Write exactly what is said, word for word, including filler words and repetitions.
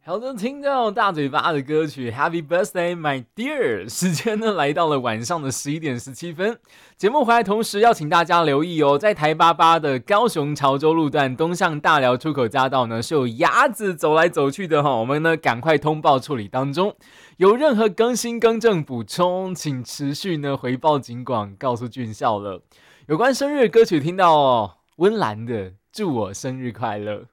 好的，听到大嘴巴的歌曲 Happy Birthday My Dear， 时间呢来到了晚上的十一点十七分。节目回来同时要请大家留意哦，在台八八的高雄潮州路段东向大寮出口匝道呢是有鸭子走来走去的哈，我们呢赶快通报处理当中。有任何更新更正补充，请持续呢回报警广，告诉俊孝了。有关生日歌曲听到哦，温岚的祝我生日快乐。